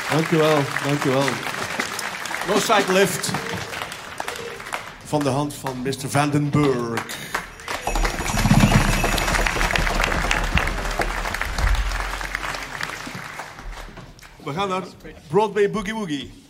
Dankjewel, dankjewel. No Side Lift. Van de hand van Mr. Vandenberg. We gaan naar Broadway Boogie Woogie.